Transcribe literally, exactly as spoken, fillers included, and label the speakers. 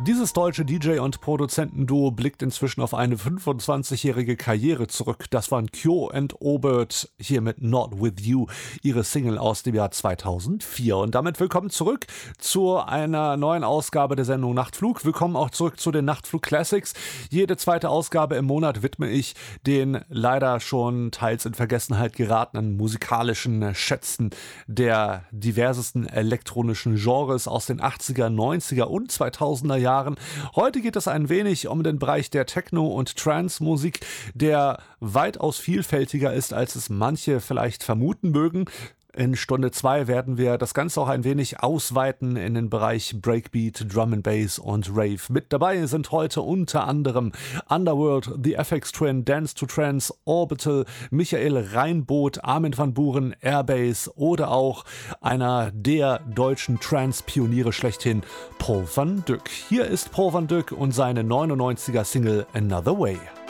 Speaker 1: Dieses deutsche D J- und Produzentenduo blickt inzwischen auf eine fünfundzwanzigjährige Karriere zurück. Das waren Kyo and Obert hier mit Not With You, ihre Single aus dem Jahr zweitausendvier. Und damit willkommen zurück zu einer neuen Ausgabe der Sendung Nachtflug. Willkommen auch zurück zu den Nachtflug Classics. Jede zweite Ausgabe im Monat widme ich den leider schon teils in Vergessenheit geratenen musikalischen Schätzen der diversesten elektronischen Genres aus den achtziger, neunziger und zweitausender Jahren. Heute geht es ein wenig um den Bereich der Techno- und Trance-Musik, der weitaus vielfältiger ist, als es manche vielleicht vermuten mögen. In Stunde zwei werden wir das Ganze auch ein wenig ausweiten in den Bereich Breakbeat, Drum and Bass und Rave. Mit dabei sind heute unter anderem Underworld, The F X Twin, Dance to Trance, Orbital, Michael Reinboth, Armin van Buuren, Airbase oder auch einer der deutschen Trance-Pioniere schlechthin, Paul van Dyk. Hier ist Paul van Dyk und seine neunundneunziger Single Another Way.